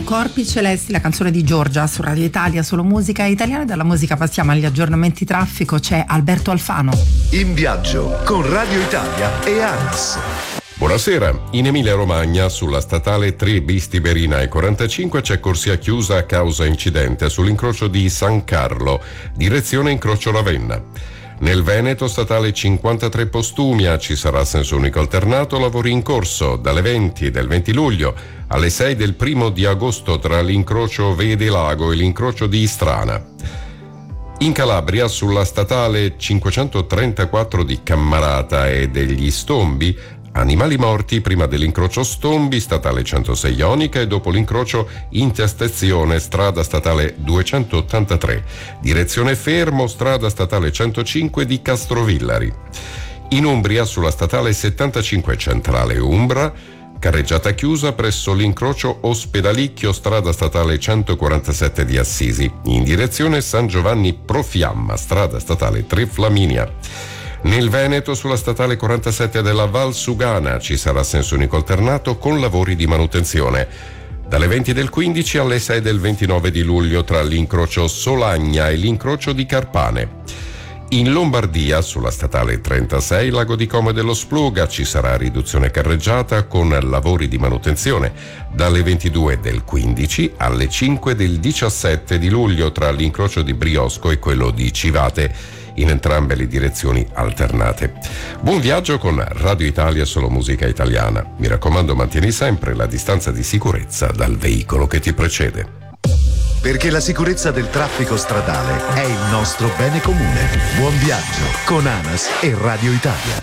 Corpi Celesti, la canzone di Giorgia su Radio Italia, solo musica italiana. Dalla musica passiamo agli aggiornamenti traffico, c'è Alberto Alfano. In viaggio con Radio Italia e ANAS. Buonasera. In Emilia-Romagna, sulla statale 3 Bisti-Berina e 45 c'è corsia chiusa a causa incidente sull'incrocio di San Carlo, direzione incrocio Ravenna. Nel Veneto, statale 53 Postumia, ci sarà senso unico alternato, lavori in corso dalle 20 del 20 luglio alle 6 del 1 di agosto tra l'incrocio Vede Lago e l'incrocio di Istrana. In Calabria, sulla statale 534 di Cammarata e degli Stombi, animali morti prima dell'incrocio Stombi, statale 106 Ionica, e dopo l'incrocio intersezione strada statale 283, direzione Fermo, strada statale 105 di Castrovillari. In Umbria, sulla statale 75 centrale Umbra, carreggiata chiusa presso l'incrocio Ospedalicchio, strada statale 147 di Assisi, in direzione San Giovanni Profiamma, strada statale 3 Flaminia. Nel Veneto, sulla statale 47 della Val Sugana, ci sarà senso unico alternato con lavori di manutenzione dalle 20 del 15 alle 6 del 29 di luglio tra l'incrocio Solagna e l'incrocio di Carpane. In Lombardia, sulla statale 36 Lago di Como e dello Spluga, ci sarà riduzione carreggiata con lavori di manutenzione dalle 22 del 15 alle 5 del 17 di luglio tra l'incrocio di Briosco e quello di Civate, in entrambe le direzioni alternate. Buon viaggio con Radio Italia, solo musica italiana. Mi raccomando, mantieni sempre la distanza di sicurezza dal veicolo che ti precede. Perché la sicurezza del traffico stradale è il nostro bene comune. Buon viaggio con ANAS e Radio Italia.